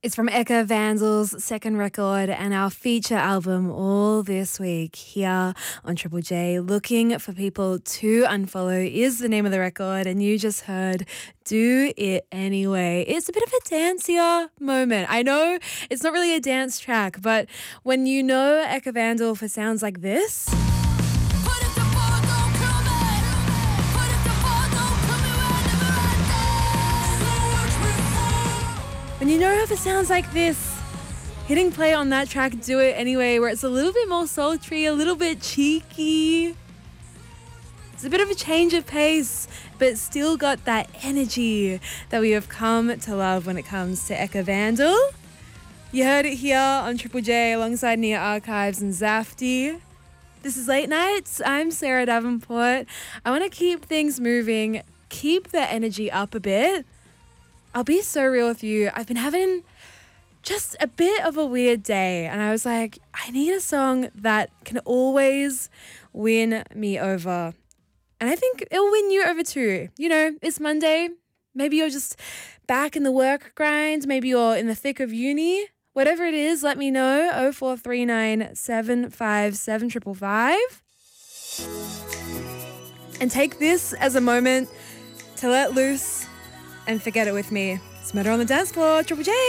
It's from Eka Vanzel's second record and our feature album all this week here on Triple J. Looking for People to Unfollow is the name of the record, and you just heard Do It Anyway. It's a bit of a dancier moment. I know it's not really a dance track, but when you know Eka Vanzel for sounds like this, when you know if it sounds like this, hitting play on that track, Do It Anyway, where it's a little bit more sultry, a little bit cheeky. It's a bit of a change of pace, but still got that energy that we have come to love when it comes to Eka Vanzel. You heard it here on Triple J alongside Nia Archives and Zafty. This is Late Nights. I'm Sarah Davenport. I want to keep things moving, keep the energy up a bit. I'll be so real with you. I've been having just a bit of a weird day, and I was like, I need a song that can always win me over. And I think it'll win you over too. You know, it's Monday. Maybe you're just back in the work grind. Maybe you're in the thick of uni. Whatever it is, let me know. 0439 757 555. And take this as a moment to let loose and forget it with me. It's Murder on the Dance Floor, Triple J.